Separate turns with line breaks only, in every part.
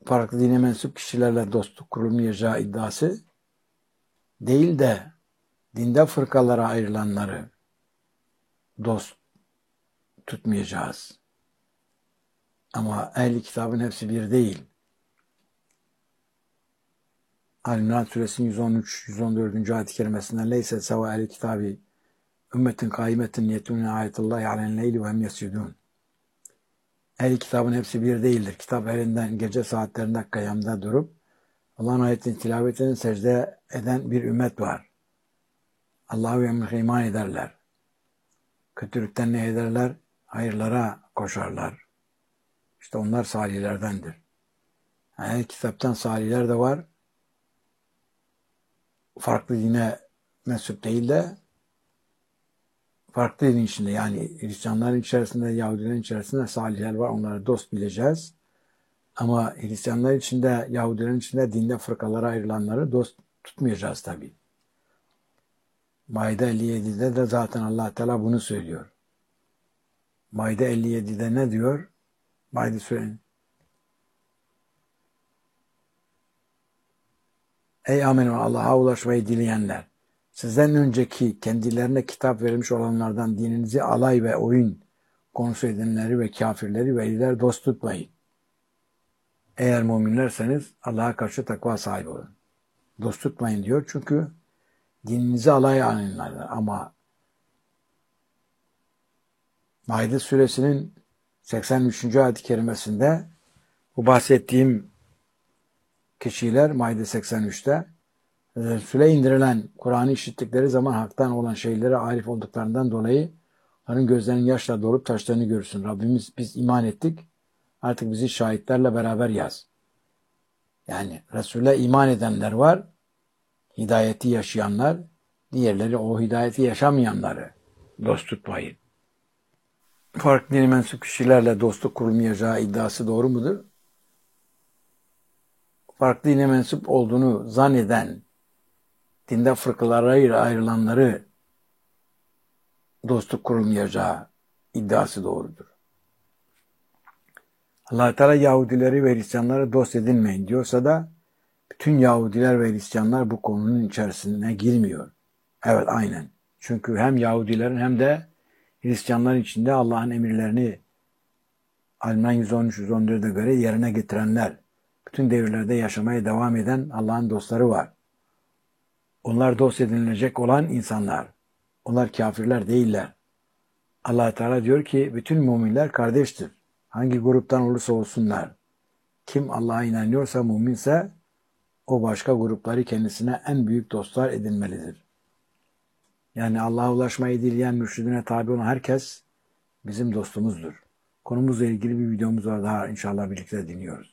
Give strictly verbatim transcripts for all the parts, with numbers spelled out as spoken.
farklı dine mensup kişilerle dostluk kurulmayacağı iddiası değil de dinde fırkalara ayrılanları dost tutmayacağız. Ama ehl-i kitabın hepsi bir değil. Ali-İmran Suresinin yüz on üç yüz on dördüncü ayet-i kerimesinden leyse seva ehl-i kitabı ümmetin kaimetin yetûne ayetullahi alen leyli ve hem yescudûn. Ehl-i kitabın hepsi bir değildir. Kitap elinden gece saatlerinde kıyamda durup Allah'ın ayetini tilavetini secde eden bir ümmet var. Allah'a ve emrine iman ederler. Kötülükten ne ederler? Hayırlara koşarlar. İşte onlar salihlerdendir. Yani kitaptan salihler de var. Farklı dine mensup değil de farklı din içinde, yani Hristiyanların içerisinde, Yahudilerin içerisinde salihler var. Onları dost bileceğiz. Ama Hristiyanlar içinde, Yahudilerin içinde dinde fırkalara ayrılanları dost tutmayacağız tabii. Maide elli yedide de zaten Allah Teala bunu söylüyor. Maide elli yedide ne diyor? Maide söyleyin. Ey amenü Allah'a ulaşmayı dileyenler! Sizden önceki kendilerine kitap verilmiş olanlardan dininizi alay ve oyun konusu edinleri ve kafirleri ve iler dost tutmayın. Eğer müminlerseniz Allah'a karşı takva sahibi olun. Dost tutmayın diyor çünkü dininizi alay anınlardır. Ama Maide suresinin seksen üçüncü ayet-i kerimesinde bu bahsettiğim kişiler Maide seksen üçte Resul'e indirilen Kur'an'ı işittikleri zaman haktan olan şeylere arif olduklarından dolayı onların gözlerinin yaşla dolup taştığını görürsün. Rabbimiz biz iman ettik. Artık bizi şahitlerle beraber yaz. Yani Resul'e iman edenler var. Hidayeti yaşayanlar. Diğerleri o hidayeti yaşamayanları dost tutmayın. Farklı dine mensup kişilerle dostluk kurulmayacağı iddiası doğru mudur? Farklı dine mensup olduğunu zanneden, dinde fırkalara ayrılanları dostluk kurulmayacağı iddiası doğrudur. Allah Teala Yahudileri ve Hristiyanları dost edinmeyin diyorsa da bütün Yahudiler ve Hristiyanlar bu konunun içerisine girmiyor. Evet, aynen. Çünkü hem Yahudilerin hem de Hristiyanların içinde Allah'ın emirlerini Ali-İmran yüz on üç yüz on dörde göre yerine getirenler, bütün devirlerde yaşamaya devam eden Allah'ın dostları var. Onlar dost edinilecek olan insanlar. Onlar kafirler değiller. Allah Teala diyor ki bütün müminler kardeştir. Hangi gruptan olursa olsunlar. Kim Allah'a inanıyorsa, müminse o başka grupları kendisine en büyük dostlar edinmelidir. Yani Allah'a ulaşmayı dileyen, mürşidine tabi olan herkes bizim dostumuzdur. Konumuzla ilgili bir videomuz var, daha inşallah birlikte dinliyoruz.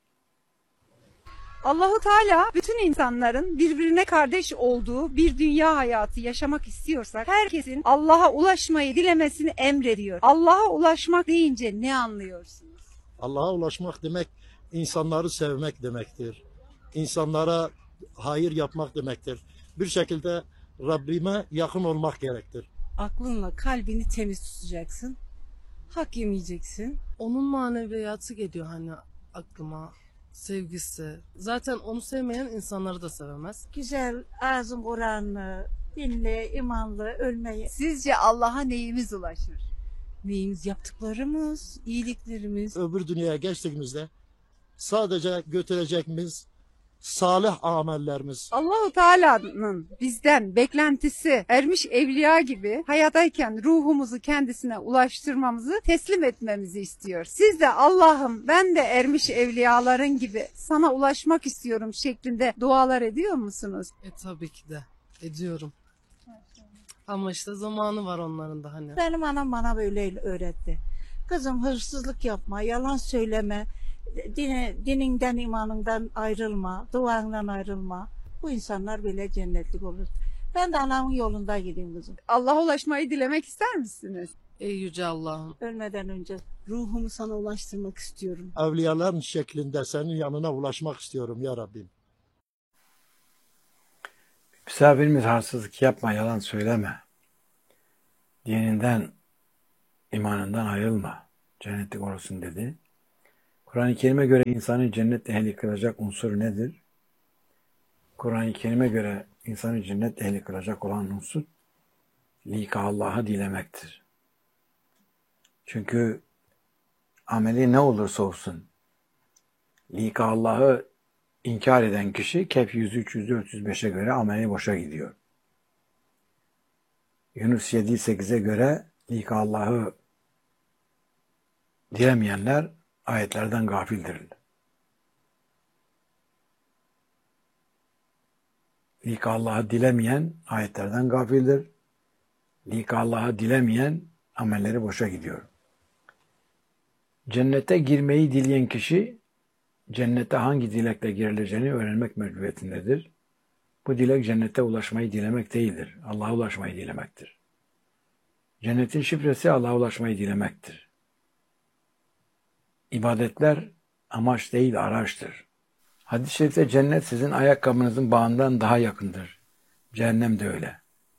Allahu Teala bütün insanların birbirine kardeş olduğu bir dünya hayatı yaşamak istiyorsak herkesin Allah'a ulaşmayı dilemesini emrediyor. Allah'a ulaşmak deyince ne anlıyorsunuz?
Allah'a ulaşmak demek insanları sevmek demektir. İnsanlara hayır yapmak demektir. Bir şekilde Rabbime yakın olmak gerektir.
Aklınla kalbini temiz tutacaksın. Hak yemeyeceksin.
Onun maneviyatı geliyor hani aklıma. Sevgisi. Zaten onu sevmeyen insanları da sevemez.
Güzel, ağzın Kur'an'lı, dinli, imanlı, ölmeyi.
Sizce Allah'a neyimiz ulaşır?
Neyimiz? Yaptıklarımız, iyiliklerimiz.
Öbür dünyaya geçtiğimizde sadece götürecekimiz salih amellerimiz.
Allahu Teala'nın bizden beklentisi ermiş evliya gibi hayattayken ruhumuzu kendisine ulaştırmamızı, teslim etmemizi istiyor. Siz de Allah'ım ben de ermiş evliyaların gibi sana ulaşmak istiyorum şeklinde dualar ediyor musunuz?
E tabii ki de ediyorum. Ama işte zamanı var onların da hani.
Benim anam bana böyle öğretti. Kızım hırsızlık yapma, yalan söyleme, dine, dininden, imanından ayrılma, duandan ayrılma. Bu insanlar bile cennetlik olur. Ben de anamın yolunda gideyim kızım.
Allah'a ulaşmayı dilemek ister misiniz?
Ey yüce Allah'ım.
Ölmeden önce.
Ruhumu sana ulaştırmak istiyorum.
Evliyaların şeklinde senin yanına ulaşmak istiyorum ya Rabbim.
Misafirimiz hırsızlık yapma, yalan söyleme. Dininden, imanından ayrılma. Cennetlik olursun dedi. Kur'an-ı Kerim'e göre insanı cennet ehli kılacak unsur nedir? Kur'an-ı Kerim'e göre insanı cennet ehli kılacak olan unsur lika Allah'a dilemektir. Çünkü ameli ne olursa olsun lika Allah'ı inkar eden kişi Kehf yüz üç yüz dört yüz beşe göre ameli boşa gidiyor. Yunus yedi sekize göre lika Allah'ı dilemeyenler ayetlerden gafildirler. Lika Allah'ı dilemeyen ayetlerden gafildir. Lika Allah'ı dilemeyen amelleri boşa gidiyor. Cennete girmeyi dileyen kişi cennete hangi dilekle girileceğini öğrenmek mecburiyetindedir. Bu dilek cennete ulaşmayı dilemek değildir. Allah'a ulaşmayı dilemektir. Cennetin şifresi Allah'a ulaşmayı dilemektir. İbadetler amaç değil, araçtır. Hadis-i şerifte cennet sizin ayakkabınızın bağından daha yakındır. Cehennem de öyle.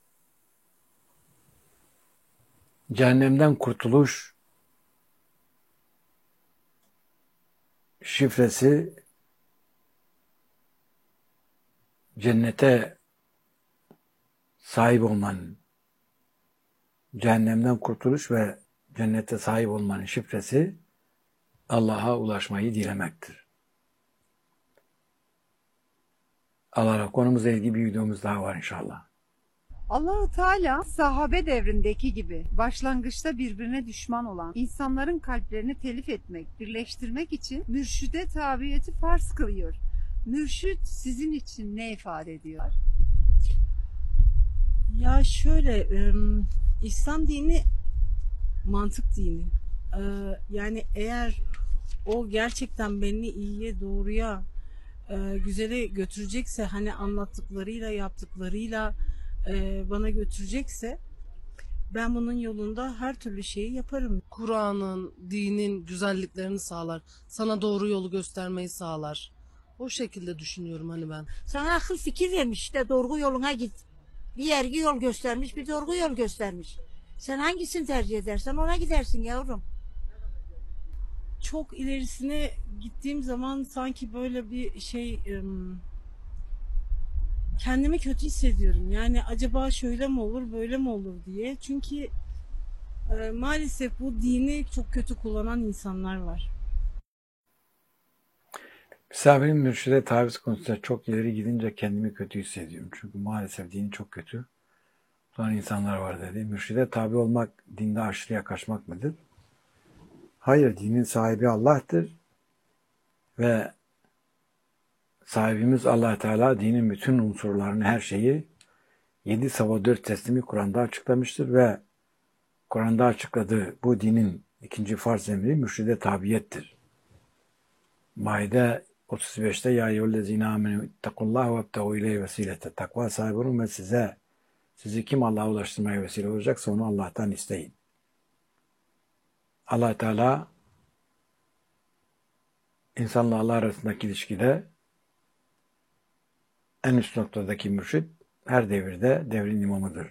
Cehennemden kurtuluş şifresi cennete sahip olmanın, cehennemden kurtuluş ve cennete sahip olmanın şifresi Allah'a ulaşmayı dilemektir. Allah'a konumuzla ilgili bir videomuz daha var inşallah.
Allah-u Teala sahabe devrindeki gibi başlangıçta birbirine düşman olan insanların kalplerini telif etmek, birleştirmek için mürşide tabiyeti farz kılıyor. Mürşid sizin için ne ifade ediyor?
Ya şöyle, e, İslam dini mantık dini. E, yani eğer o gerçekten beni iyiye, doğruya, e, güzele götürecekse, hani anlattıklarıyla, yaptıklarıyla e, bana götürecekse, ben bunun yolunda her türlü şeyi yaparım.
Kur'an'ın, dinin güzelliklerini sağlar. Sana doğru yolu göstermeyi sağlar. O şekilde düşünüyorum hani ben.
Sana akıl fikir vermiş, işte doğru yoluna git. Bir yergi yol göstermiş, bir doğru yol göstermiş. Sen hangisini tercih edersen ona gidersin yavrum.
Çok ilerisine gittiğim zaman sanki böyle bir şey, ım, kendimi kötü hissediyorum. Yani acaba şöyle mi olur, böyle mi olur diye. Çünkü e, maalesef bu dini çok kötü kullanan insanlar var.
Misafirin mürşide taviz konusunda çok ileri gidince kendimi kötü hissediyorum. Çünkü maalesef dini çok kötü. Sonra insanlar var dedi. Mürşide tabi olmak dinde aşırıya kaçmak mıdır? Hayır, dinin sahibi Allah'tır. Ve sahibimiz Allah Teala dinin bütün unsurlarını, her şeyi yedi sava dört teslimi Kur'an'da açıklamıştır ve Kur'an'da açıkladığı bu dinin ikinci farz emri mürşide tabiyettir. Maide otuz beşte ya eyyühellezine amenu ittakullaha vebtehu ileyhi vesilete. Takva sahibi olun ve size sizi kim Allah'a ulaştırmaya vesile olacaksa onu Allah'tan isteyin. Allah Teala insanla Allah arasındaki ilişkide en üst noktadaki mürşid her devirde devrin imamıdır.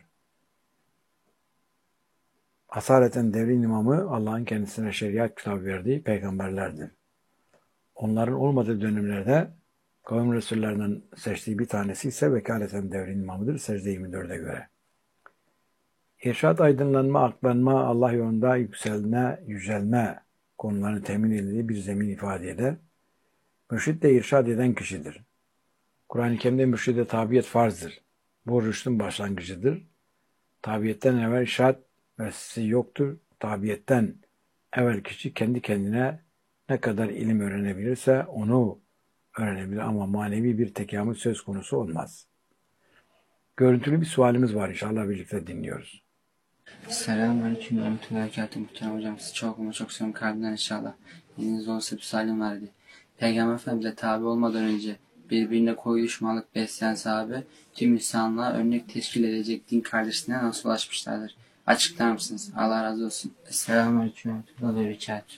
Asaleten devrin imamı Allah'ın kendisine şeriat kitabı verdiği peygamberlerdir. Onların olmadığı dönemlerde kavim resullerinden seçtiği bir tanesi ise vekaleten devrin imamıdır secde yirmi dörde göre. İrşad, aydınlanma, aklanma, Allah yolunda yükselme, yücelme konularını temin edildiği bir zemin ifade eder. Mürşid de irşad eden kişidir. Kur'an-ı Kerim'de mürşide tabiyet farzdır. Bu rüştün başlangıcıdır. Tabiyetten evvel irşad müessesi yoktur. Tabiyetten evvel kişi kendi kendine ne kadar ilim öğrenebilirse onu öğrenebilir ama manevi bir tekamül söz konusu olmaz. Görüntülü bir sualimiz var, inşallah birlikte dinliyoruz.
Selamünaleyküm ve rahmetullahi ve berekatuhu. Muhterem hocam, sizi çok ama çok seviyorum kalbimden inşallah. Eliniz olsa bir sualim vardı. Peygamber Efendimiz'e tabi olmadan önce birbirine koyu düşmanlık besleyen sahabe tüm insanlığa örnek teşkil edecek din kardeşliğine nasıl ulaşmışlardır? Açıklar mısınız? Allah razı olsun. Selamünaleyküm ve rahmetullahi ve berekatuhu.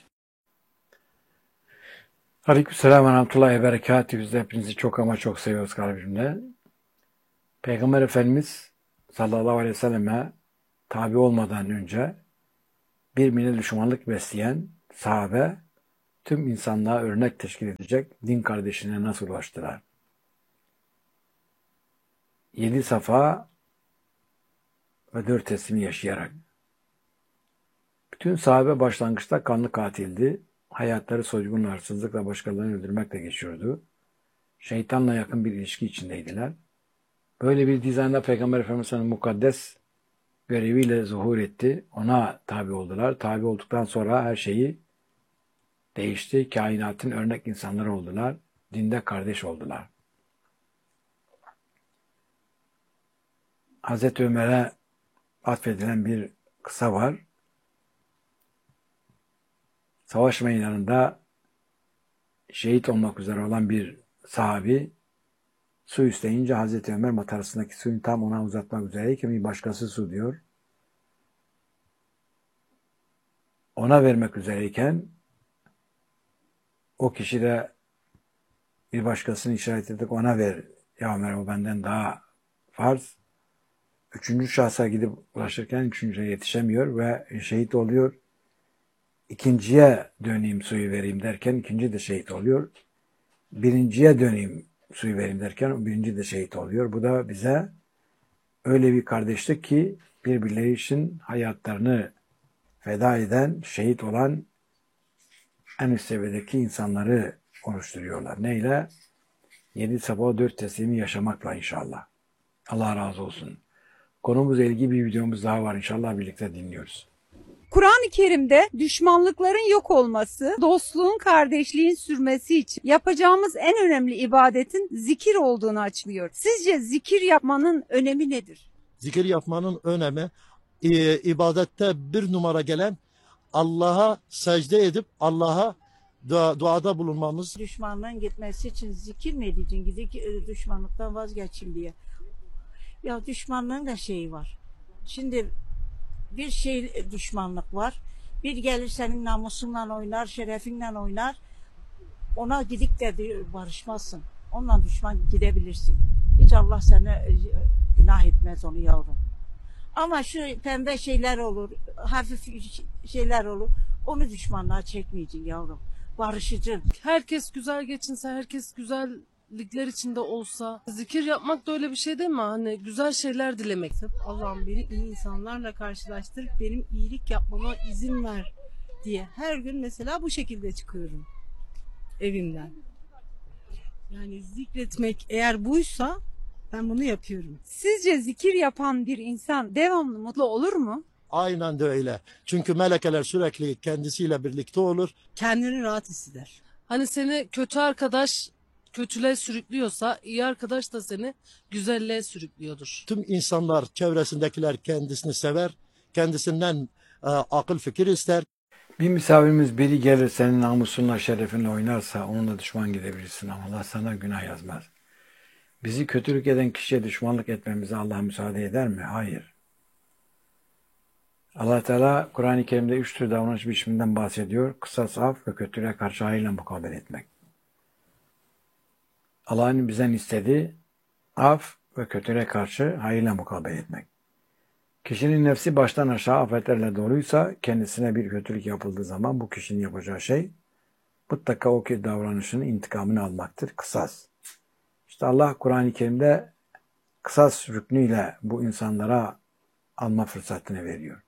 Aleykümselam ve rahmetullahi ve berekatuhu. Biz de hepinizi çok ama çok seviyoruz kalbimle. Peygamber Efendimiz sallallahu aleyhi ve selleme tabi olmadan önce birbirine düşmanlık besleyen sahabe tüm insanlığa örnek teşkil edecek din kardeşine nasıl ulaştılar? Yedi safa ve dört teslimi yaşayarak. Bütün sahabe başlangıçta kanlı katildi. Hayatları soygun, hırsızlıkla, başkalarını öldürmekle geçiyordu. Şeytanla yakın bir ilişki içindeydiler. Böyle bir dizaynda Peygamber Efendimiz'in mukaddes göreviyle zuhur etti. Ona tabi oldular. Tabi olduktan sonra her şeyi değişti. Kainatın örnek insanları oldular. Dinde kardeş oldular. Hazreti Ömer'e atfedilen bir kısa var. Savaş meydanında şehit olmak üzere olan bir sahabi su isteyince Hazreti Ömer matarasındaki suyun tam ona uzatmak üzereyken bir başkası su diyor. Ona vermek üzereyken o kişi de bir başkasını işaret edip ona ver. Ya Ömer, o benden daha farz. Üçüncü şahsa gidip ulaşırken üçüncüye yetişemiyor ve şehit oluyor. İkinciye döneyim suyu vereyim derken ikinci de şehit oluyor. Birinciye döneyim suyu vereyim derken birinci de şehit oluyor. Bu da bize öyle bir kardeşlik ki birbirleri için hayatlarını feda eden, şehit olan en üst seviyedeki insanları oluşturuyorlar. Neyle? Yedi sabah dört teslimi yaşamakla inşallah. Allah razı olsun. Konumuzla ilgili bir videomuz daha var. İnşallah birlikte dinliyoruz.
Kur'an-ı Kerim'de düşmanlıkların yok olması, dostluğun, kardeşliğin sürmesi için yapacağımız en önemli ibadetin zikir olduğunu açıklıyor. Sizce zikir yapmanın önemi nedir?
Zikir yapmanın önemi e, ibadette bir numara gelen Allah'a secde edip Allah'a dua, duada bulunmamız.
Düşmanlığın gitmesi için zikir mi edeceksin? Gidip e, düşmanlıktan vazgeçin diye. Ya düşmanlığın da şeyi var. Şimdi bir şey düşmanlık var. Bir gelir senin namusunla oynar, şerefinle oynar. Ona gidip de barışmazsın. Onunla düşman gidebilirsin. Hiç Allah seni günah etmez onu yavrum. Ama şu pembe şeyler olur, hafif şeyler olur. Onu düşmanlığa çekmeyeceksin yavrum. Barışıcı.
Herkes güzel geçinse, herkes güzellikler içinde olsa. Zikir yapmak da öyle bir şey değil mi? Hani güzel şeyler dilemek.
Allah'ım beni iyi insanlarla karşılaştırıp benim iyilik yapmama izin ver diye her gün mesela bu şekilde çıkıyorum evimden. Yani zikretmek eğer buysa ben bunu yapıyorum.
Sizce zikir yapan bir insan devamlı mutlu olur mu?
Aynen de öyle. Çünkü melekeler sürekli kendisiyle birlikte olur.
Kendini rahat hisseder.
Hani seni kötü arkadaş kötülüğe sürüklüyorsa, iyi arkadaş da seni güzelliğe sürüklüyordur.
Tüm insanlar, çevresindekiler kendisini sever. Kendisinden e, akıl fikir ister.
Bir misafirimiz biri gelir senin namusunla, şerefinle oynarsa onunla düşman gidebilirsin ama Allah sana günah yazmaz. Bizi kötülük eden kişiye düşmanlık etmemize Allah müsaade eder mi? Hayır. Allah Teala Kur'an-ı Kerim'de üç tür davranış biçiminden bahsediyor. Kısas, af ve kötülüğe karşı hayırla mukabele etmek. Allah'ın bizden istediği af ve kötülüğe karşı hayırla mukabele etmek. Kişinin nefsi baştan aşağı afetlerle doluysa kendisine bir kötülük yapıldığı zaman bu kişinin yapacağı şey mutlaka o ki davranışının intikamını almaktır. Kısas. İşte Allah Kur'an-ı Kerim'de kısas rüknüyle bu insanlara alma fırsatını veriyor.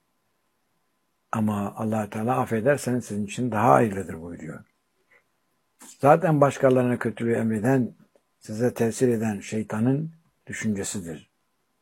Ama Allah Teala affederseniz sizin için daha hayırlıdır buyuruyor. Zaten başkalarına kötülüğü emreden, size tesir eden şeytanın düşüncesidir.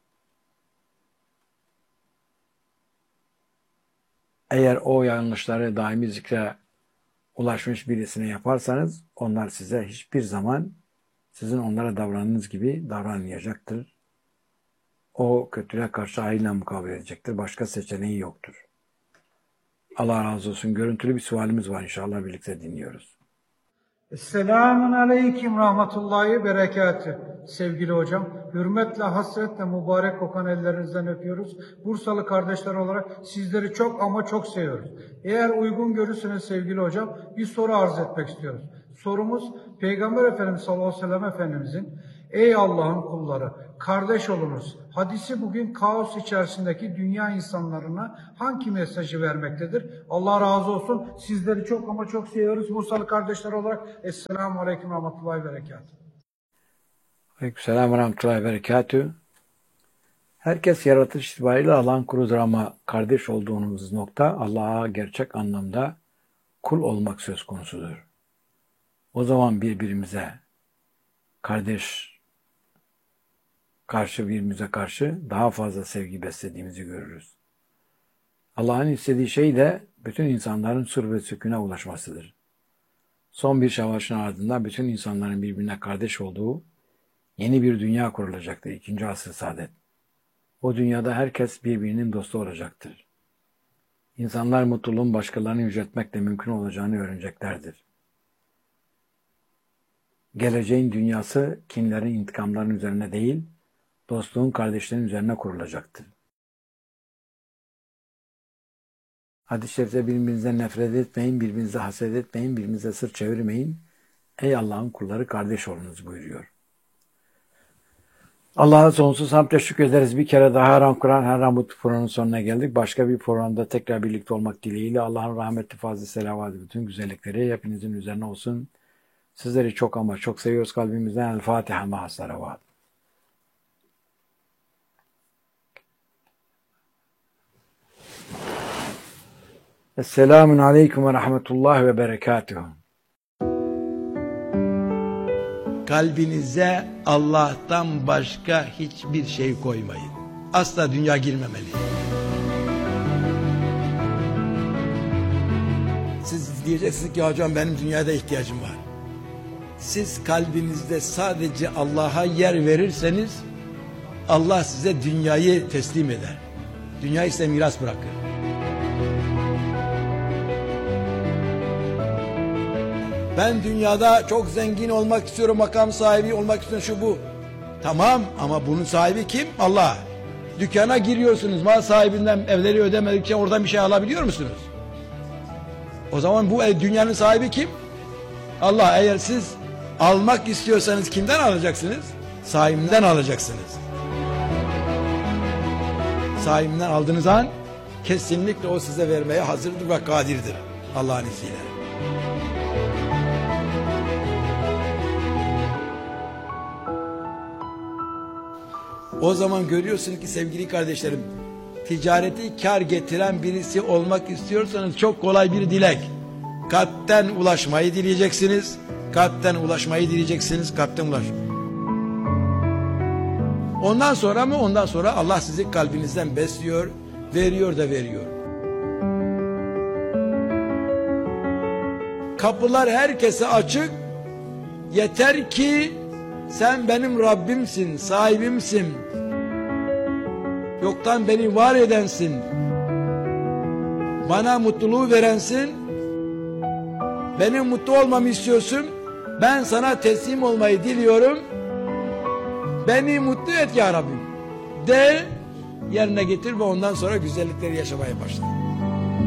Eğer o yanlışları daimi zikre ulaşmış birisine yaparsanız onlar size hiçbir zaman sizin onlara davrandığınız gibi davranmayacaktır. O kötülüğe karşı hayırla mukabele edecektir. Başka seçeneği yoktur. Allah razı olsun. Görüntülü bir sualimiz var. İnşallah birlikte dinliyoruz.
Esselamun aleyküm rahmetullahi berekatü. Sevgili hocam, hürmetle, hasretle mübarek kokan ellerinizden öpüyoruz. Bursalı kardeşler olarak sizleri çok ama çok seviyoruz. Eğer uygun görürseniz sevgili hocam bir soru arz etmek istiyoruz. Sorumuz Peygamber Efendimiz sallallahu aleyhi ve sellem Efendimizin Ey Allah'ın kulları, kardeş olunuz. Hadisi bugün kaos içerisindeki dünya insanlarına hangi mesajı vermektedir? Allah razı olsun. Sizleri çok ama çok seviyoruz. Bursalı kardeşler olarak Esselamu Aleyküm Rahmetullahi Berekatuhu.
Aleykümselam ve Rahmetullahi ve Berekatuhu. Herkes yaratılış itibariyle Allah'ın kuludur ama kardeş olduğumuz nokta Allah'a gerçek anlamda kul olmak söz konusudur. O zaman birbirimize kardeş karşı birbirimize karşı daha fazla sevgi beslediğimizi görürüz. Allah'ın istediği şey de bütün insanların sır ve sükûne ulaşmasıdır. Son bir savaşın ardından bütün insanların birbirine kardeş olduğu yeni bir dünya kurulacaktır. İkinci asır saadet. O dünyada herkes birbirinin dostu olacaktır. İnsanlar mutluluğun başkalarını yüceltmekle mümkün olacağını öğreneceklerdir. Geleceğin dünyası kinlerin, intikamların üzerine değil, dostluğun, kardeşlerin üzerine kurulacaktır. Hadis-i şerifte birbirinizden nefret etmeyin, birbirinize haset etmeyin, birbirinize sırt çevirmeyin. Ey Allah'ın kulları kardeş olunuz buyuruyor. Allah'a sonsuz hamdle şükrederiz. Bir kere daha Haram Kur'an, Haram bu programın sonuna geldik. Başka bir programda tekrar birlikte olmak dileğiyle Allah'ın rahmetli, fazlı, selavatı, bütün güzellikleri hepinizin üzerine olsun. Sizleri çok ama çok seviyoruz kalbimizden. El Fatiha ma'a salavat. Esselamun aleyküm ve rahmetullahi ve berekatuhu.
Kalbinize Allah'tan başka hiçbir şey koymayın. Asla dünya girmemeli. Siz diyeceksiniz ki hocam benim dünyada ihtiyacım var. Siz kalbinizde sadece Allah'a yer verirseniz Allah size dünyayı teslim eder. Dünyayı size miras bırakır. Ben dünyada çok zengin olmak istiyorum, makam sahibi olmak istiyorum, şu bu. Tamam ama bunun sahibi kim? Allah. Dükkana giriyorsunuz, mal sahibinden evleri ödemedikçe oradan bir şey alabiliyor musunuz? O zaman bu ev, dünyanın sahibi kim? Allah. Eğer siz almak istiyorsanız kimden alacaksınız? Sahibinden alacaksınız. Sahibinden aldığınız an kesinlikle o size vermeye hazırdır ve kadirdir Allah'ın izniyle. O zaman görüyorsunuz ki sevgili kardeşlerim, ticareti kar getiren birisi olmak istiyorsanız çok kolay bir dilek. Kalpten ulaşmayı dileyeceksiniz. Kalpten ulaşmayı dileyeceksiniz. Kalpten ulaş. Ondan sonra mı? Ondan sonra Allah sizi kalbinizden besliyor, veriyor da veriyor. Kapılar herkese açık. Yeter ki sen benim Rabbimsin, sahibimsin. Yoktan beni var edensin. Bana mutluluğu verensin. Benim mutlu olmamı istiyorsun. Ben sana teslim olmayı diliyorum. Beni mutlu et ya Rabbim. De, yerine getir ve ondan sonra güzellikleri yaşamaya başla.